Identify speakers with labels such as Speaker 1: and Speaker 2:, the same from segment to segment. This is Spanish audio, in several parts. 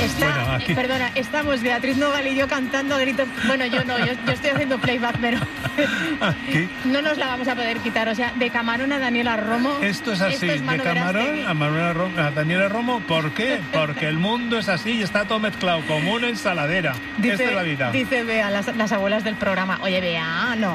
Speaker 1: Bueno, aquí...
Speaker 2: Perdona, estamos Beatriz Nogal y yo cantando a gritos. Bueno, yo no, yo estoy haciendo playback, pero
Speaker 1: aquí...
Speaker 2: no nos la vamos a poder quitar. O sea, de Camarón a Daniela Romo.
Speaker 1: Esto es así, de Camarón a Daniela Romo. ¿Por qué? Porque el mundo es así y está todo mezclado como una ensaladera. Esta es la vida.
Speaker 2: Dice Bea, las abuelas del programa. Oye, Bea, no.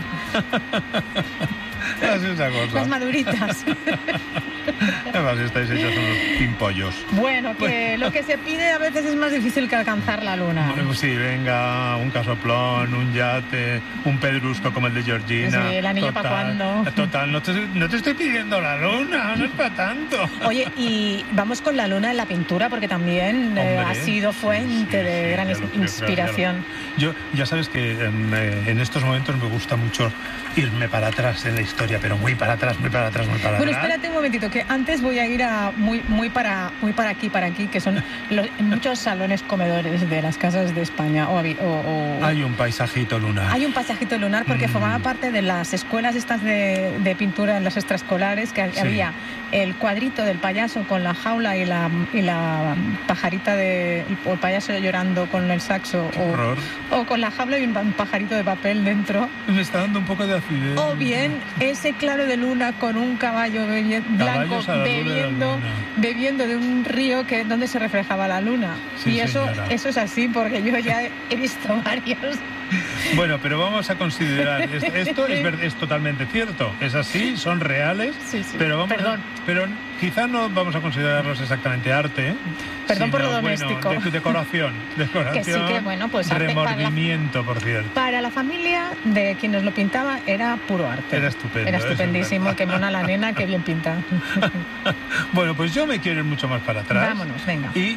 Speaker 1: Así es la cosa.
Speaker 2: Las maduritas.
Speaker 1: Además estáis hechos unos pimpollos.
Speaker 2: Bueno, que lo que se pide a veces es más difícil que alcanzar la luna.
Speaker 1: Sí, venga, un casoplón, un yate, un pedrusco como el de Georgina.
Speaker 2: Sí, el anillo para cuándo.
Speaker 1: Total, no te estoy pidiendo la luna, no es para tanto.
Speaker 2: Oye, y vamos con la luna en la pintura, porque también ha sido fuente de gran inspiración.
Speaker 1: Yo, ya sabes que en estos momentos me gusta mucho irme para atrás en la historia, pero muy para atrás.
Speaker 2: Bueno, espérate un momentito, que antes voy a ir a muy para aquí, que son muchos salones comedores de las casas de España.
Speaker 1: Hay un paisajito lunar.
Speaker 2: Hay un paisajito lunar porque formaba parte de las escuelas estas de pintura en las extraescolares, que había el cuadrito del payaso con la jaula y la pajarita o el payaso llorando con el saxo, o con la jaula y un pajarito de papel dentro.
Speaker 1: Me está dando un poco de acidez.
Speaker 2: O bien ese claro de luna con un caballo blanco bebiendo de un río donde se reflejaba la luna.
Speaker 1: Sí,
Speaker 2: y eso es así, porque yo ya he visto varios.
Speaker 1: Bueno, pero vamos a considerar, esto es totalmente cierto, es así, son reales, pero quizá no vamos a considerarlos exactamente arte,
Speaker 2: perdón por lo doméstico.
Speaker 1: Decoración,
Speaker 2: que sí que, bueno, pues
Speaker 1: remordimiento, por cierto.
Speaker 2: Para la familia de quien nos lo pintaba era puro arte.
Speaker 1: Era estupendo.
Speaker 2: Era estupendísimo, qué mona la nena, qué bien pinta.
Speaker 1: Bueno, pues yo me quiero ir mucho más para atrás.
Speaker 2: Vámonos, venga.
Speaker 1: Y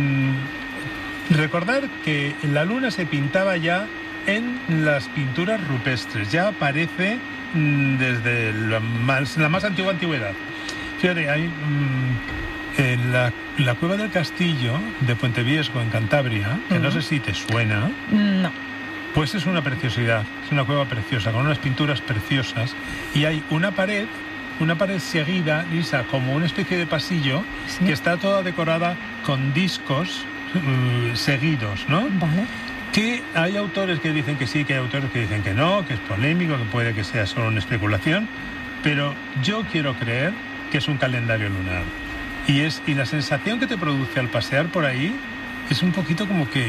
Speaker 1: recordar que la luna se pintaba ya en las pinturas rupestres, ya aparece desde la más antigua antigüedad. Fíjate, hay en la cueva del castillo de Puente Viesgo, en Cantabria, que no sé si te suena.
Speaker 2: No.
Speaker 1: Pues es una preciosidad, es una cueva preciosa, con unas pinturas preciosas, y hay una pared seguida, lisa, como una especie de pasillo, que está toda decorada con discos seguidos, ¿no?
Speaker 2: Vale.
Speaker 1: Que hay autores que dicen que sí, que hay autores que dicen que no, que es polémico, que puede que sea solo una especulación, pero yo quiero creer que es un calendario lunar. Y la sensación que te produce al pasear por ahí es un poquito como que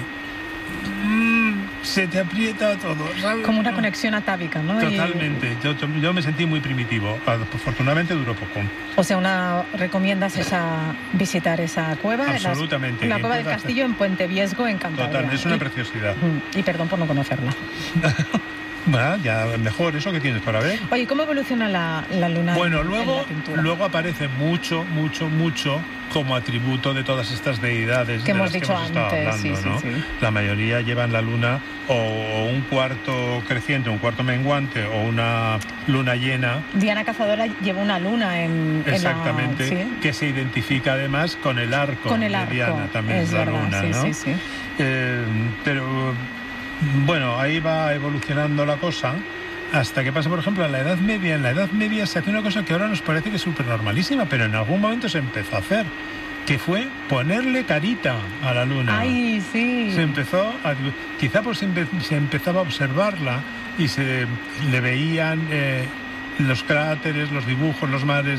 Speaker 1: se te aprieta todo, ¿sabes?
Speaker 2: Como una conexión atávica, ¿no?
Speaker 1: Totalmente. Yo me sentí muy primitivo. Afortunadamente duró poco.
Speaker 2: O sea, ¿recomiendas visitar esa cueva?
Speaker 1: Absolutamente.
Speaker 2: La cueva del castillo en Puente Viesgo, en Cantabria.
Speaker 1: Total, es una preciosidad.
Speaker 2: Y perdón por no conocerla.
Speaker 1: Bueno, ya mejor eso que tienes para ver.
Speaker 2: Oye, ¿cómo evoluciona la luna?
Speaker 1: Bueno,
Speaker 2: en la pintura?
Speaker 1: luego aparece mucho como atributo de todas estas deidades
Speaker 2: que hemos
Speaker 1: dicho
Speaker 2: antes,
Speaker 1: hablando, ¿no?
Speaker 2: Sí.
Speaker 1: La mayoría llevan la luna o un cuarto creciente, un cuarto menguante o una luna llena.
Speaker 2: Diana Cazadora lleva una luna
Speaker 1: exactamente, que se identifica además con el arco de Diana, también es la
Speaker 2: verdad,
Speaker 1: luna, ¿no?
Speaker 2: Sí.
Speaker 1: Pero bueno, ahí va evolucionando la cosa. Hasta que pasa, por ejemplo, en la Edad Media. En la Edad Media se hace una cosa que ahora nos parece que es súper normalísima, pero en algún momento se empezó a hacer, que fue ponerle carita a la luna.
Speaker 2: ¡Ay, sí!
Speaker 1: Quizá pues se empezaba a observarla y se le veían los cráteres, los dibujos, los mares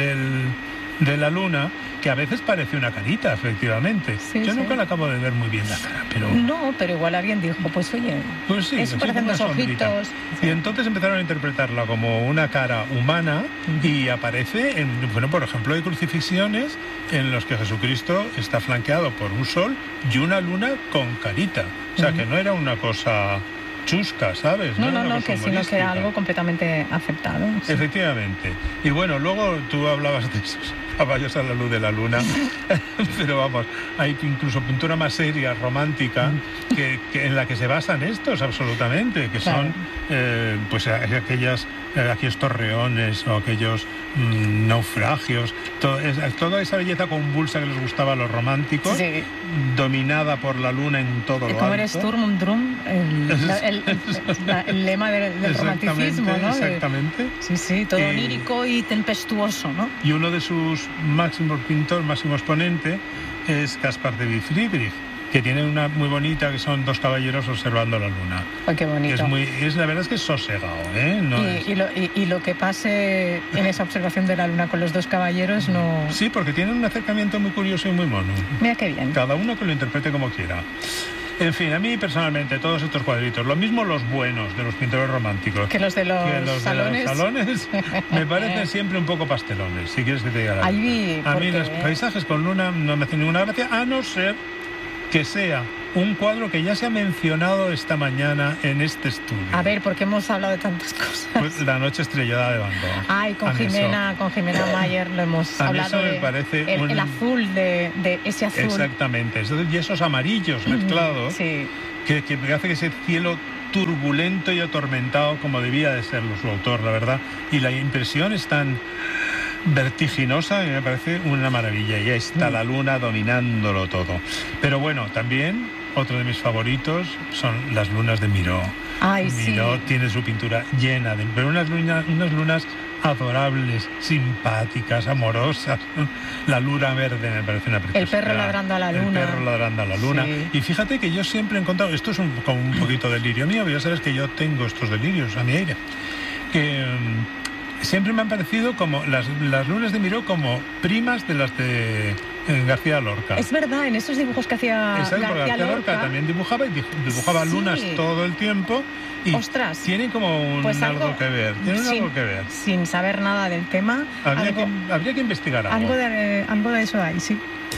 Speaker 1: de la luna, que a veces parece una carita, efectivamente. Yo nunca la acabo de ver muy bien la cara, pero...
Speaker 2: No, pero igual alguien dijo, pues oye, eso parecen dos ojitos.
Speaker 1: Y entonces empezaron a interpretarla como una cara humana y aparece por ejemplo, hay crucifixiones en los que Jesucristo está flanqueado por un sol y una luna con carita. O sea, que no era una cosa chusca, ¿sabes?
Speaker 2: No, sino que era algo completamente aceptado. Sí.
Speaker 1: Efectivamente. Y bueno, luego tú hablabas de esos caballos a la luz de la luna, pero vamos, hay incluso pintura más seria, romántica, que en la que se basan estos absolutamente, que son pues aquellos torreones o aquellos naufragios, toda esa belleza convulsa que les gustaba a los románticos, dominada por la luna en todo lo alto.
Speaker 2: Como eres Sturm und Drang, el lema del romanticismo, ¿no?
Speaker 1: Exactamente.
Speaker 2: Sí, todo onírico y tempestuoso, ¿no?
Speaker 1: Y uno de sus máximo exponente es Caspar David Friedrich, que tiene una muy bonita, que son dos caballeros observando la luna.
Speaker 2: ¡Ay, qué bonito!
Speaker 1: La verdad es que es sosegado, ¿eh?
Speaker 2: Y lo que pase en esa observación de la luna con los dos caballeros no...
Speaker 1: Sí, porque tienen un acercamiento muy curioso y muy mono.
Speaker 2: Mira qué bien.
Speaker 1: Cada uno que lo interprete como quiera. En fin, a mí personalmente todos estos cuadritos, lo mismo los buenos de los pintores románticos
Speaker 2: que los de los salones,
Speaker 1: me parecen siempre un poco pastelones, si quieres que te diga la verdad. A mí los paisajes con luna no me hacen ninguna gracia, a no ser que sea un cuadro que ya se ha mencionado esta mañana en este estudio.
Speaker 2: A ver, porque hemos hablado de tantas cosas.
Speaker 1: Pues La noche estrellada de Van Gogh.
Speaker 2: Ay, con Jimena Mayer lo hemos hablado.
Speaker 1: Eso me parece
Speaker 2: el azul de ese azul.
Speaker 1: Exactamente, y esos amarillos mezclados,
Speaker 2: sí,
Speaker 1: que hace que ese cielo turbulento y atormentado como debía de serlo su autor, la verdad. Y la impresión es tan vertiginosa y me parece una maravilla. Y ahí está la luna dominándolo todo. Pero bueno, también otro de mis favoritos son las lunas de Miró.
Speaker 2: Ay,
Speaker 1: Miró tiene su pintura llena de... Pero unas lunas adorables, simpáticas, amorosas. La luna verde me parece una preciosidad.
Speaker 2: El perro ladrando a la luna.
Speaker 1: El perro ladrando a la luna. Sí. Y fíjate que yo siempre he encontrado... Esto es como un poquito delirio mío, pero ya sabes que yo tengo estos delirios a mi aire. Siempre me han parecido como las lunas de Miró como primas de las de García Lorca.
Speaker 2: Es verdad, en esos dibujos que hacía García Lorca
Speaker 1: también dibujaba
Speaker 2: sí,
Speaker 1: lunas todo el tiempo y
Speaker 2: ostras,
Speaker 1: tienen como algo que ver. Algo que ver.
Speaker 2: Sin saber nada del tema.
Speaker 1: Habría que investigar algo.
Speaker 2: Algo de eso hay, sí.